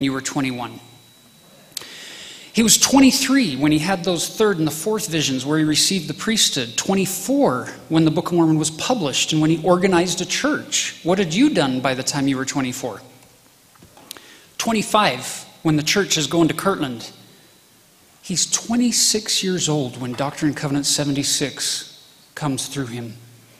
you were 21. He was 23 when he had those third and the fourth visions where he received the priesthood. 24 when the Book of Mormon was published and when he organized a church. What had you done by the time you were 24? 25 when the church is going to Kirtland. He's 26 years old when Doctrine and Covenants 76 comes through him.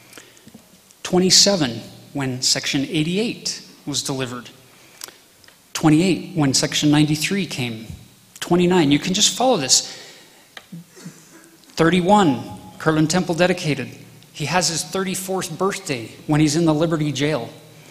27 when Section 88 was delivered. 28 when Section 93 came. 29, you can just follow this. 31, Kirtland Temple dedicated. He has his 34th birthday when he's in the Liberty Jail.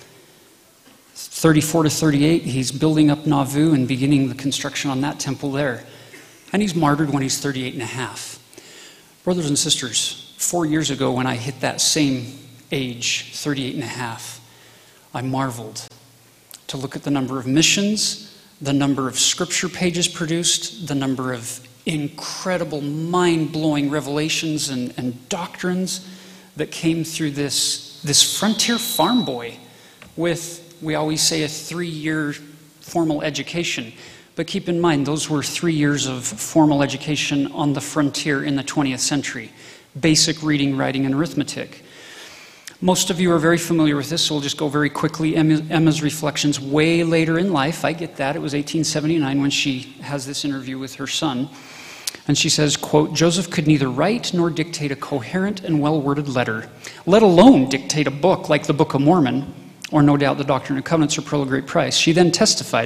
34 to 38, he's building up Nauvoo and beginning the construction on that temple there. And he's martyred when he's 38 and a half. Brothers and sisters, 4 years ago when I hit that same age, 38 and a half, I marveled to look at the number of missions, the number of scripture pages produced, the number of incredible, mind-blowing revelations and doctrines that came through this frontier farm boy with, we always say, a 3-year formal education. But keep in mind, those were 3 years of formal education on the frontier in the 20th century. Basic reading, writing, and arithmetic. Most of you are very familiar with this, so we'll just go very quickly. Emma's reflections way later in life. I get that. It was 1879 when she has this interview with her son. And she says, quote, Joseph could neither write nor dictate a coherent and well-worded letter, let alone dictate a book like the Book of Mormon, or no doubt the Doctrine and Covenants or Pearl of Great Price. She then testified,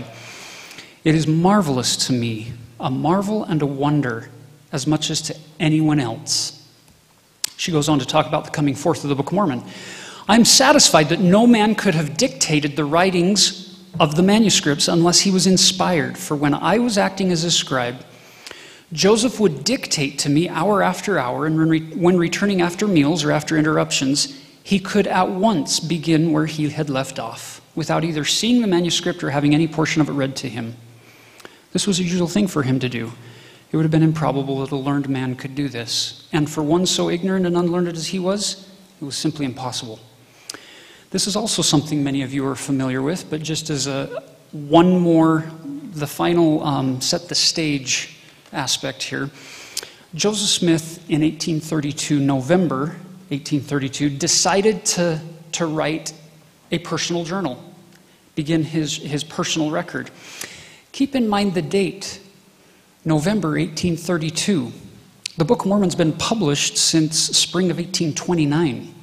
it is marvelous to me, a marvel and a wonder, as much as to anyone else. She goes on to talk about the coming forth of the Book of Mormon. I'm satisfied that no man could have dictated the writings of the manuscripts unless he was inspired. For when I was acting as a scribe, Joseph would dictate to me hour after hour, and when returning after meals or after interruptions, he could at once begin where he had left off, without either seeing the manuscript or having any portion of it read to him. This was a usual thing for him to do. It would have been improbable that a learned man could do this. And for one so ignorant and unlearned as he was, it was simply impossible. This is also something many of you are familiar with, but just as one more, the final set the stage aspect here. Joseph Smith in 1832, November 1832, decided to write a personal journal, begin his personal record. Keep in mind the date. November 1832. The Book of Mormon's been published since spring of 1829.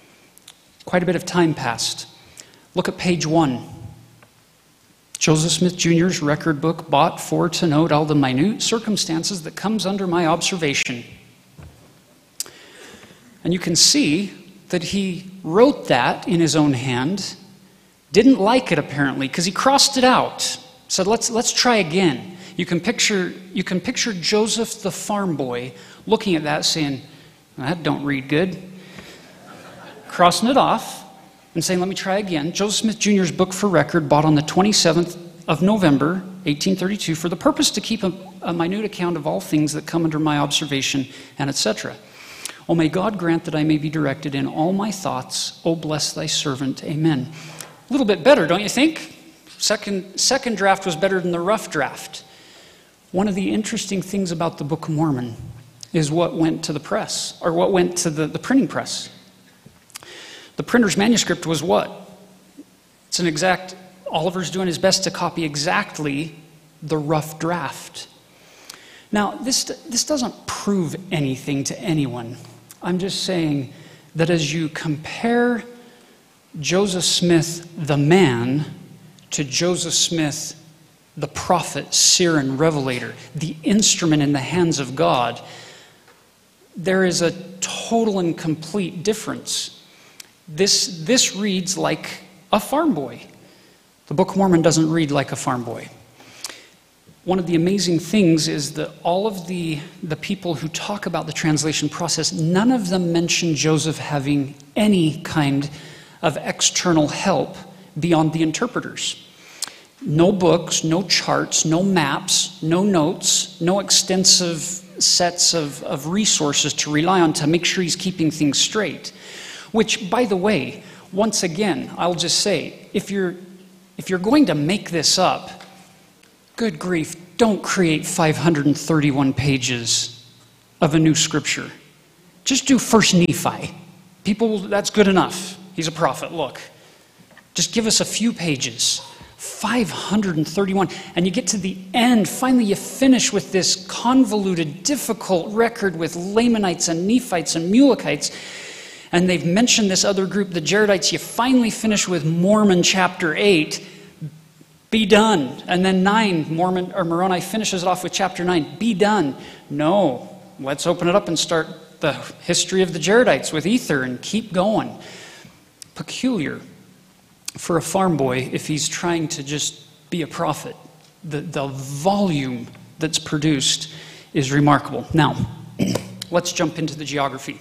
Quite a bit of time passed. Look at page 1. Joseph Smith Jr.'s record book, bought for to note all the minute circumstances that comes under my observation. And you can see that he wrote that in his own hand, didn't like it apparently, because he crossed it out. Said, let's try again. You can picture Joseph the farm boy looking at that saying, that don't read good. Crossing it off and saying, let me try again. Joseph Smith Jr.'s book for record, bought on the 27th of November, 1832, for the purpose to keep a minute account of all things that come under my observation, and etc. Oh, may God grant that I may be directed in all my thoughts. Oh, bless thy servant. Amen. A little bit better, don't you think? Second draft was better than the rough draft. One of the interesting things about the Book of Mormon is what went to the press, or what went to the printing press. The printer's manuscript was what? It's an exact, Oliver's doing his best to copy exactly the rough draft. Now, this doesn't prove anything to anyone. I'm just saying that as you compare Joseph Smith, the man, to Joseph Smith, the prophet, seer, and revelator, the instrument in the hands of God, there is a total and complete difference. This reads like a farm boy. The Book of Mormon doesn't read like a farm boy. One of the amazing things is that all of the people who talk about the translation process, none of them mention Joseph having any kind of external help beyond the interpreters. No books, no charts, no maps, no notes, no extensive sets of resources to rely on to make sure he's keeping things straight. Which, by the way, once again, I'll just say, if you're going to make this up, Good grief, don't create 531 pages of a new scripture. Just do First Nephi. People, that's good enough. He's a prophet, look. Just give us a few pages. 531. And you get to the end. Finally, you finish with this convoluted, difficult record with Lamanites and Nephites and Mulekites. And they've mentioned this other group, the Jaredites. You finally finish with Mormon chapter 8. Be done. And then 9, Moroni finishes it off with chapter 9. Be done. No. Let's open it up and start the history of the Jaredites with Ether and keep going. Peculiar for a farm boy if he's trying to just be a prophet. The volume that's produced is remarkable. Now, let's jump into the geography.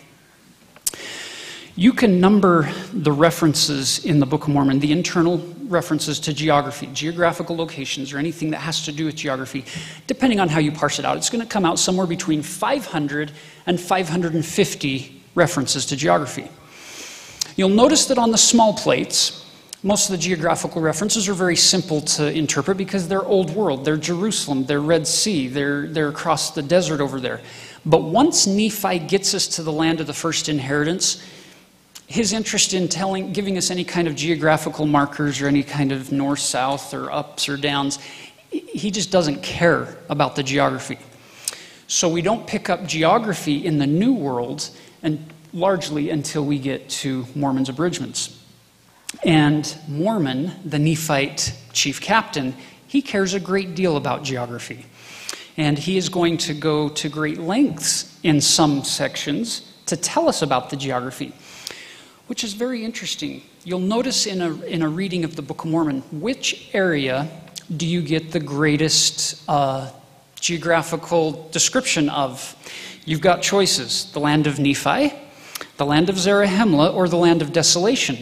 You can number the references in the Book of Mormon, the internal references to geography, geographical locations, or anything that has to do with geography, depending on how you parse it out. It's going to come out somewhere between 500 and 550 references to geography. You'll notice that on the small plates, most of the geographical references are very simple to interpret because they're Old World, they're Jerusalem, they're Red Sea, they're across the desert over there. But once Nephi gets us to the land of the first inheritance, his interest in giving us any kind of geographical markers or any kind of north-south or ups or downs, he just doesn't care about the geography. So we don't pick up geography in the New World and largely until we get to Mormon's abridgments. And Mormon, the Nephite chief captain, he cares a great deal about geography. And he is going to go to great lengths in some sections to tell us about the geography, which is very interesting. You'll notice in a reading of the Book of Mormon, which area do you get the greatest geographical description of? You've got choices: the land of Nephi, the land of Zarahemla, or the land of desolation.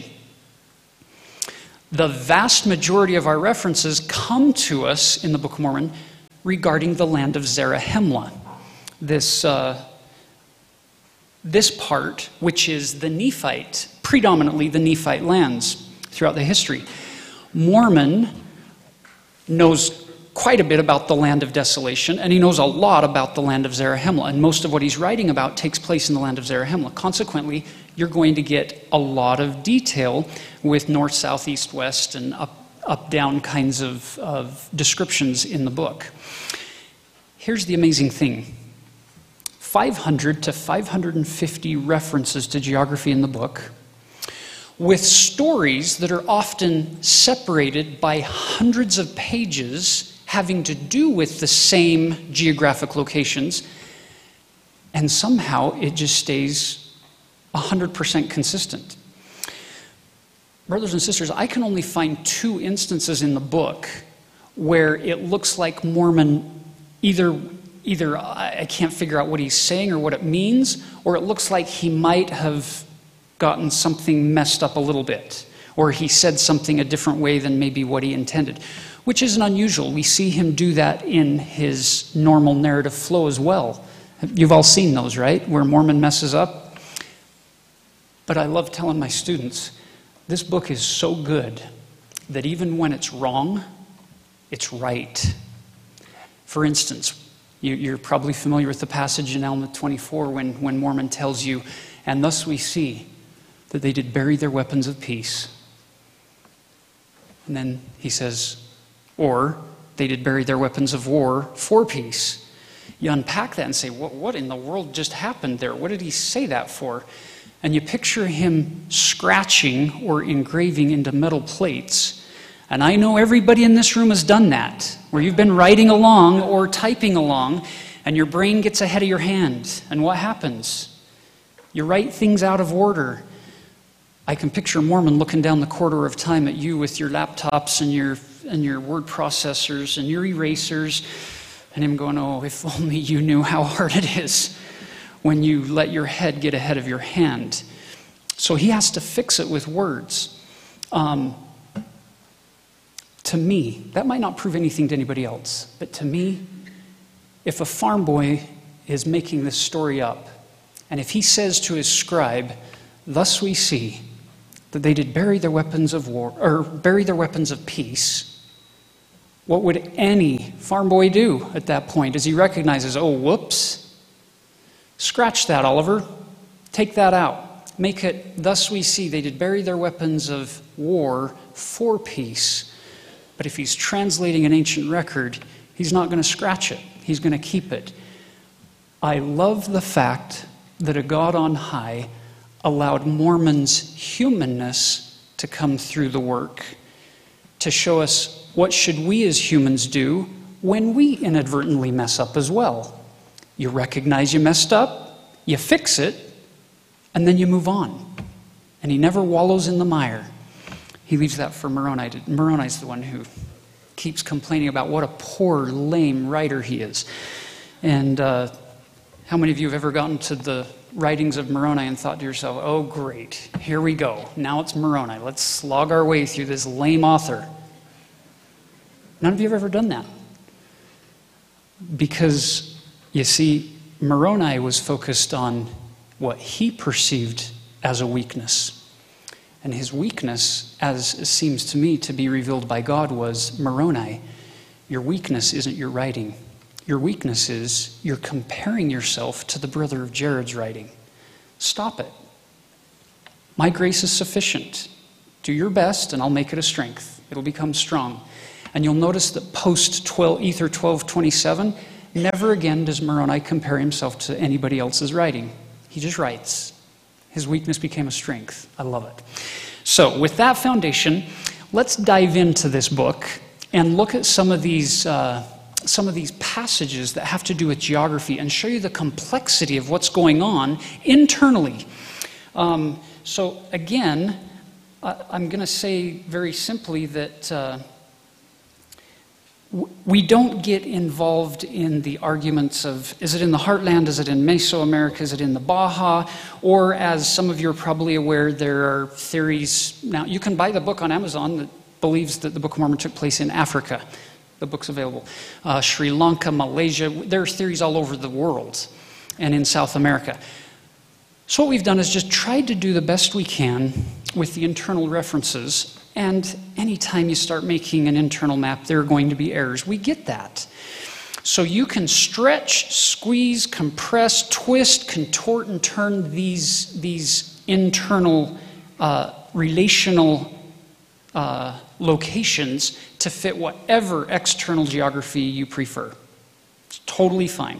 The vast majority of our references come to us in the Book of Mormon regarding the land of Zarahemla. This part, which is the Nephite, predominantly the Nephite lands throughout the history. Mormon knows quite a bit about the land of desolation, and he knows a lot about the land of Zarahemla, and most of what he's writing about takes place in the land of Zarahemla. Consequently, you're going to get a lot of detail with north, south, east, west, and up, down kinds of descriptions in the book. Here's the amazing thing. 500 to 550 references to geography in the book, with stories that are often separated by hundreds of pages having to do with the same geographic locations, and somehow it just stays 100% consistent. Brothers and sisters, I can only find 2 instances in the book where it looks like Mormon either I can't figure out what he's saying or what it means, or it looks like he might have gotten something messed up a little bit, or he said something a different way than maybe what he intended, which isn't unusual. We see him do that in his normal narrative flow as well. You've all seen those, right? Where Mormon messes up. But I love telling my students, this book is so good that even when it's wrong, it's right. For instance, you're probably familiar with the passage in Alma 24 when Mormon tells you, "And thus we see that they did bury their weapons of peace." And then he says, or they did bury their weapons of war for peace. You unpack that and say, what in the world just happened there? What did he say that for? And you picture him scratching or engraving into metal plates. And I know everybody in this room has done that, where you've been writing along or typing along, and your brain gets ahead of your hand. And what happens? You write things out of order. I can picture Mormon looking down the corridor of time at you with your laptops and your word processors and your erasers, and him going, "Oh, if only you knew how hard it is when you let your head get ahead of your hand." So he has to fix it with words. To me, that might not prove anything to anybody else, but to me, if a farm boy is making this story up, and if he says to his scribe, "Thus we see that they did bury their weapons of war, or bury their weapons of peace," What would any farm boy do at that point as he recognizes, oh, whoops, scratch that, Oliver, take that out. Make it, thus we see they did bury their weapons of war for peace. But if he's translating an ancient record, he's not going to scratch it. He's going to keep it. I love the fact that a God on high allowed Mormon's humanness to come through the work, to show us what should we as humans do when we inadvertently mess up as well. You recognize you messed up, you fix it, and then you move on. And he never wallows in the mire. He leaves that for Moroni. Moroni's the one who keeps complaining about what a poor, lame writer he is. And how many of you have ever gotten to the writings of Moroni and thought to yourself, oh great, here we go. Now it's Moroni. Let's slog our way through this lame author. None of you have ever done that. Because, you see, Moroni was focused on what he perceived as a weakness. And his weakness, as it seems to me to be revealed by God, was, Moroni, your weakness isn't your writing. Your weakness is you're comparing yourself to the brother of Jared's writing. Stop it. My grace is sufficient. Do your best, and I'll make it a strength. It'll become strong. And you'll notice that post-Ether 12:27, never again does Moroni compare himself to anybody else's writing. He just writes. His weakness became a strength. I love it. So, with that foundation, let's dive into this book and look at some of these passages that have to do with geography and show you the complexity of what's going on internally. So, again, I'm going to say very simply that we don't get involved in the arguments of, is it in the heartland, is it in Mesoamerica, is it in the Baja, or as some of you are probably aware, there are theories. Now, you can buy the book on Amazon that believes that the Book of Mormon took place in Africa. The book's available. Sri Lanka, Malaysia, there are theories all over the world and in South America. So what we've done is just tried to do the best we can with the internal references. And anytime you start making an internal map, there are going to be errors. We get that. So you can stretch, squeeze, compress, twist, contort, and turn these internal relational locations to fit whatever external geography you prefer. It's totally fine.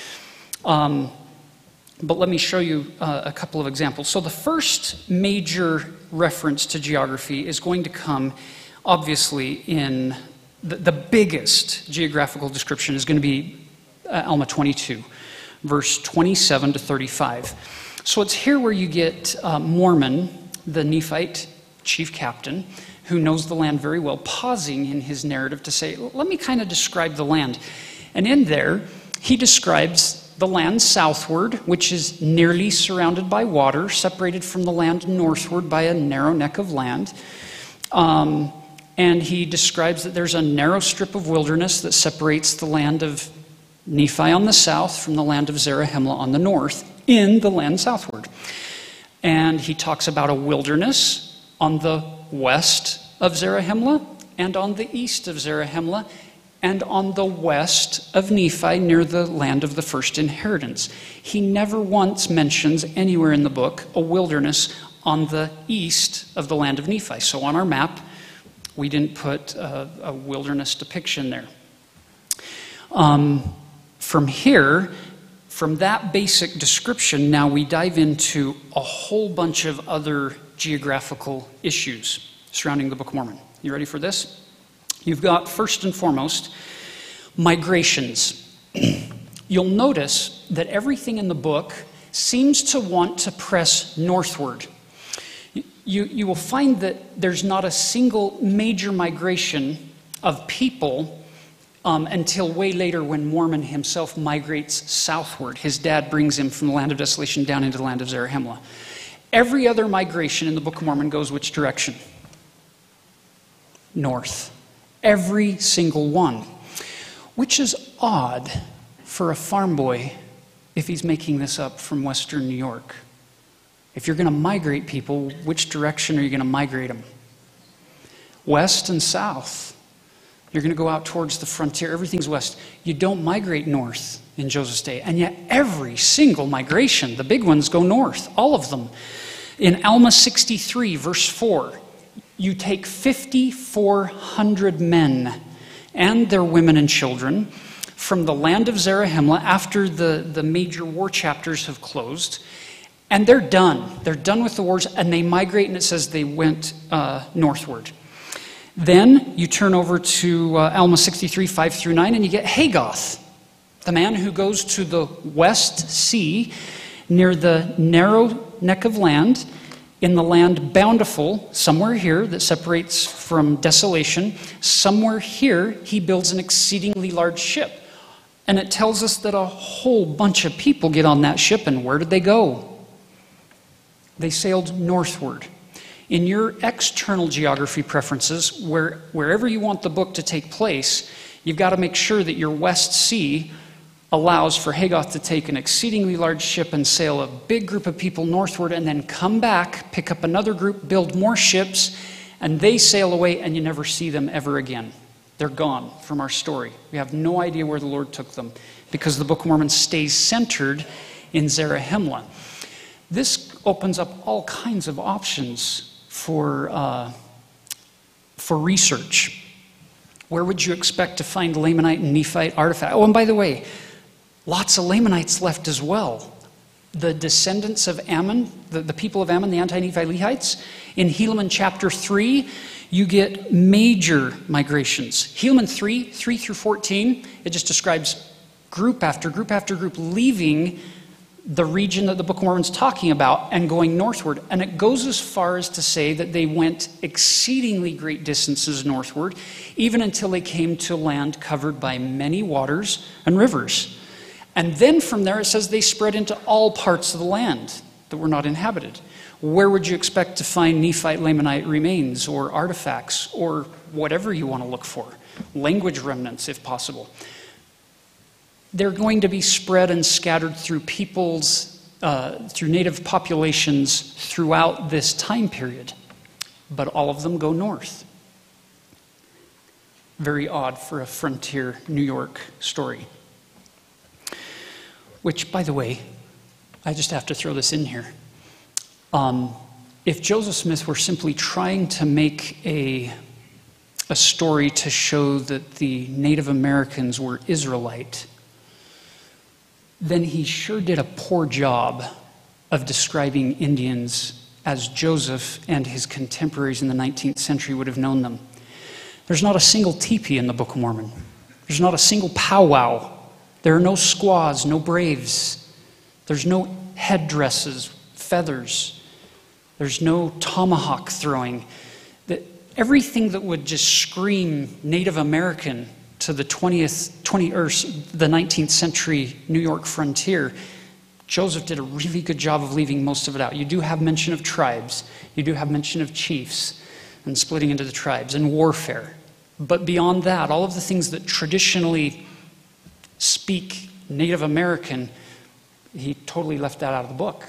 But let me show you a couple of examples. So the first major reference to geography is going to come, obviously, in the biggest geographical description is going to be Alma 22, verse 27 to 35. So it's here where you get Mormon, the Nephite chief captain, who knows the land very well, pausing in his narrative to say, let me kind of describe the land. And in there, he describes the land southward, which is nearly surrounded by water, separated from the land northward by a narrow neck of land. And he describes that there's a narrow strip of wilderness that separates the land of Nephi on the south from the land of Zarahemla on the north, in the land southward. And he talks about a wilderness on the west of Zarahemla and on the east of Zarahemla, and on the west of Nephi, near the land of the first inheritance. He never once mentions anywhere in the book a wilderness on the east of the land of Nephi. So on our map, we didn't put a wilderness depiction there. From here, from that basic description, now we dive into a whole bunch of other geographical issues surrounding the Book of Mormon. You ready for this? You've got, first and foremost, migrations. You'll notice that everything in the book seems to want to press northward. You will find that there's not a single major migration of people until way later when Mormon himself migrates southward. His dad brings him from the land of desolation down into the land of Zarahemla. Every other migration in the Book of Mormon goes which direction? North. Every single one. Which is odd for a farm boy if he's making this up from Western New York. If you're going to migrate people, which direction are you going to migrate them? West and south. You're going to go out towards the frontier. Everything's west. You don't migrate north in Joseph's day. And yet every single migration, the big ones, go north. All of them. In Alma 63, verse 4, you take 5,400 men and their women and children from the land of Zarahemla after the major war chapters have closed. And they're done. They're done with the wars, and they migrate, and it says they went northward. Then you turn over to Alma 63, 5 through 9, and you get Hagoth, the man who goes to the West Sea near the narrow neck of land, in the land bountiful, somewhere here that separates from desolation. Somewhere here, he builds an exceedingly large ship. And it tells us that a whole bunch of people get on that ship, and where did they go? They sailed northward. In your external geography preferences, wherever you want the book to take place, you've got to make sure that your West Sea allows for Hagoth to take an exceedingly large ship and sail a big group of people northward, and then come back, pick up another group, build more ships, and they sail away, and you never see them ever again. They're gone from our story. We have no idea where the Lord took them, because the Book of Mormon stays centered in Zarahemla. This opens up all kinds of options for research. Where would you expect to find Lamanite and Nephite artifacts? Oh, and by the way, lots of Lamanites left as well. The descendants of Ammon, the people of Ammon, the anti-Nephi Lehites, in Helaman chapter 3, you get major migrations. Helaman 3 through 14, it just describes group after group after group leaving the region that the Book of Mormon's talking about and going northward. And it goes as far as to say that they went exceedingly great distances northward, even until they came to land covered by many waters and rivers. And then from there it says they spread into all parts of the land that were not inhabited. Where would you expect to find Nephite, Lamanite remains or artifacts or whatever you want to look for? Language remnants, if possible. They're going to be spread and scattered through peoples, through native populations throughout this time period. But all of them go north. Very odd for a frontier New York story. Which, by the way, I just have to throw this in here. If Joseph Smith were simply trying to make a story to show that the Native Americans were Israelite, then he sure did a poor job of describing Indians as Joseph and his contemporaries in the 19th century would have known them. There's not a single teepee in the Book of Mormon. There's not a single powwow. There are no squaws, no braves. There's no headdresses, feathers. There's no tomahawk throwing. Everything that would just scream Native American to the 19th century New York frontier, Joseph did a really good job of leaving most of it out. You do have mention of tribes. You do have mention of chiefs and splitting into the tribes and warfare. But beyond that, all of the things that traditionally speak Native American, he totally left that out of the book.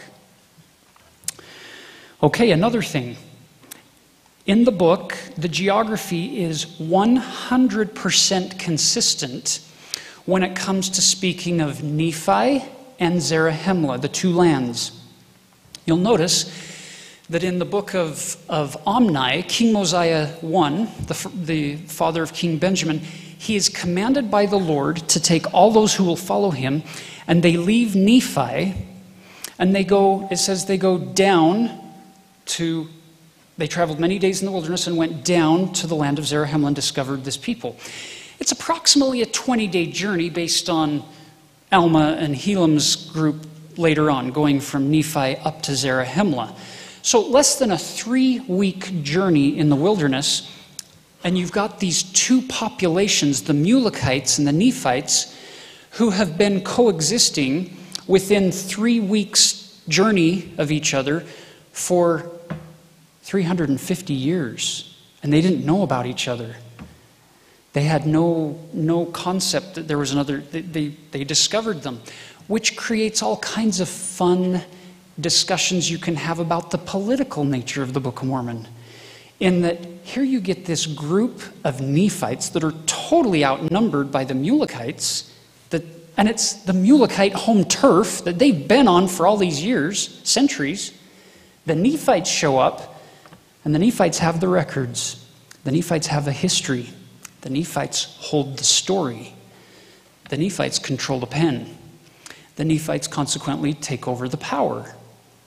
Okay, another thing. In the book, the geography is 100% consistent when it comes to speaking of Nephi and Zarahemla, the two lands. You'll notice that in the book of Omni, King Mosiah I, the father of King Benjamin, he is commanded by the Lord to take all those who will follow him, and they leave Nephi, and they go, it says they go down to, they traveled many days in the wilderness and went down to the land of Zarahemla and discovered this people. It's approximately a 20-day journey based on Alma and Helam's group later on, going from Nephi up to Zarahemla. So less than a 3-week journey in the wilderness, and you've got these two populations, the Mulekites and the Nephites, who have been coexisting within 3 weeks' journey of each other for 350 years, and they didn't know about each other. They had no concept that there was another. They discovered them, which creates all kinds of fun discussions you can have about the political nature of the Book of Mormon. in that here you get this group of Nephites that are totally outnumbered by the Mulekites, and it's the Mulekite home turf that they've been on for all these years, centuries. The Nephites show up, and the Nephites have the records. The Nephites have a history. The Nephites hold the story. The Nephites control the pen. The Nephites consequently take over the power.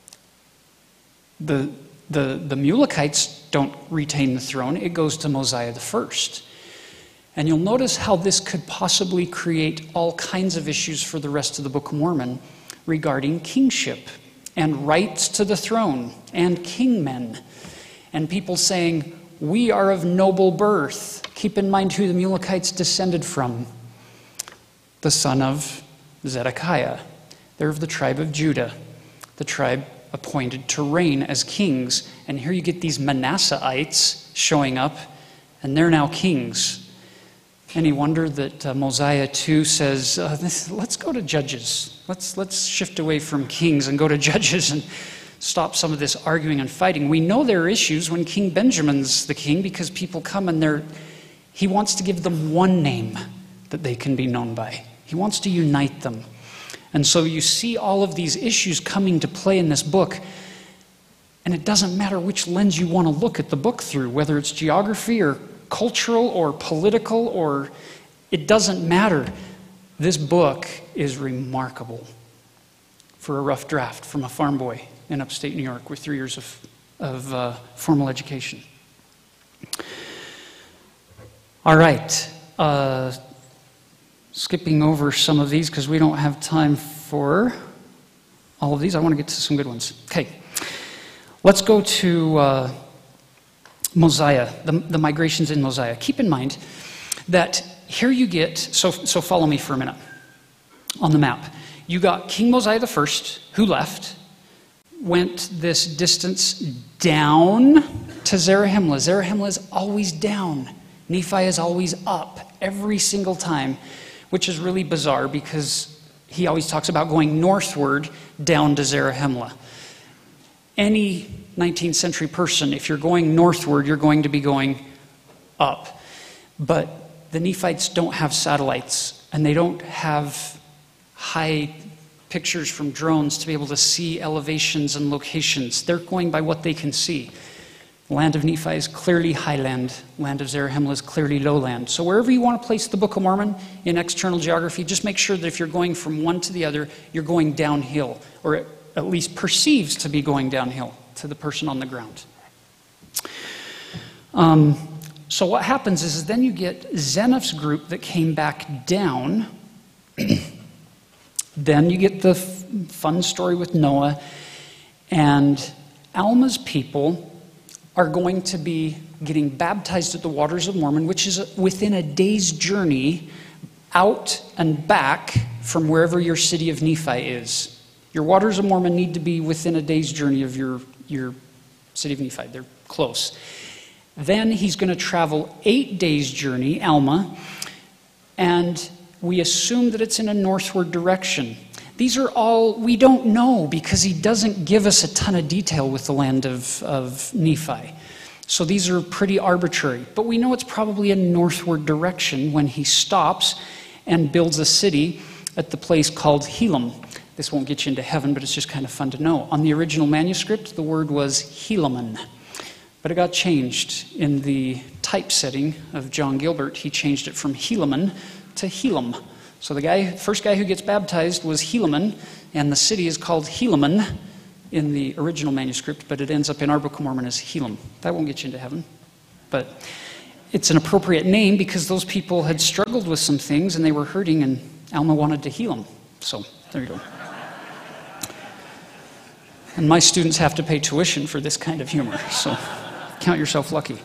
The Mulekites don't retain the throne. It goes to Mosiah the first. And you'll notice how this could possibly create all kinds of issues for the rest of the Book of Mormon regarding kingship and rights to the throne and kingmen. And people saying, we are of noble birth. Keep in mind who the Mulekites descended from. The son of Zedekiah. They're of the tribe of Judah, the tribe appointed to reign as kings. And here you get these Manasseites showing up, and they're now kings. Any wonder that Mosiah 2 says, let's go to Judges. Let's shift away from kings and go to Judges and stop some of this arguing and fighting. We know there are issues when King Benjamin's the king because people come and he wants to give them one name that they can be known by. He wants to unite them. And so you see all of these issues coming to play in this book, and it doesn't matter which lens you want to look at the book through, whether it's geography or cultural or political, or it doesn't matter. This book is remarkable for a rough draft from a farm boy in upstate New York with 3 years of formal education. All right. Skipping over some of these because we don't have time for all of these. I want to get to some good ones. Okay. Let's go to Mosiah, the migrations in Mosiah. Keep in mind that here you get, so follow me for a minute on the map. You got King Mosiah the first, who left, went this distance down to Zarahemla. Zarahemla is always down. Nephi is always up every single time, which is really bizarre because he always talks about going northward down to Zarahemla. Any 19th century person, if you're going northward, you're going to be going up. But the Nephites don't have satellites, and they don't have high pictures from drones to be able to see elevations and locations. They're going by what they can see. The land of Nephi is clearly highland. Land of Zarahemla is clearly lowland. So wherever you want to place the Book of Mormon in external geography, just make sure that if you're going from one to the other, you're going downhill, or at least perceives to be going downhill to the person on the ground. So what happens is then you get Zeniff's group that came back down. Then you get the fun story with Noah. And Alma's people are going to be getting baptized at the waters of Mormon, which is within a day's journey out and back from wherever your city of Nephi is. Your waters of Mormon need to be within a day's journey of your city of Nephi. They're close. Then he's going to travel 8 days' journey, Alma, and we assume that it's in a northward direction. These are all, we don't know because he doesn't give us a ton of detail with the land of Nephi. So these are pretty arbitrary. But we know it's probably a northward direction when he stops and builds a city at the place called Helam. This won't get you into heaven, but it's just kind of fun to know. On the original manuscript, the word was Helaman. But it got changed in the typesetting of John Gilbert. He changed it from Helaman to Helam. So the first guy who gets baptized was Helaman, and the city is called Helaman in the original manuscript, but it ends up in our Book of Mormon as Helam. That won't get you into heaven. But it's an appropriate name because those people had struggled with some things and they were hurting, and Alma wanted to heal them. So there you go. And my students have to pay tuition for this kind of humor, so count yourself lucky.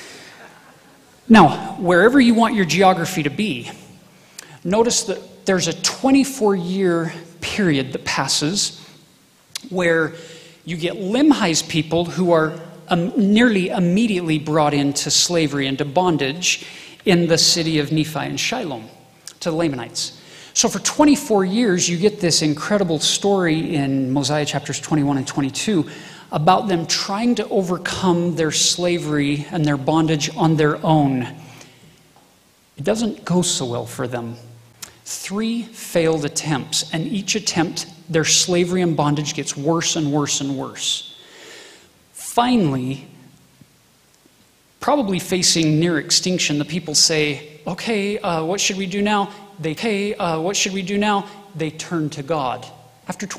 Now, wherever you want your geography to be, notice that there's a 24-year period that passes where you get Limhi's people who are nearly immediately brought into slavery, into bondage in the city of Nephi and Shiloh to the Lamanites. So for 24 years, you get this incredible story in Mosiah chapters 21 and 22 about them trying to overcome their slavery and their bondage on their own. It doesn't go so well for them. 3 failed attempts, and each attempt, their slavery and bondage gets worse and worse and worse. Finally, probably facing near extinction, the people say, okay, what should we do now? They turn to God. After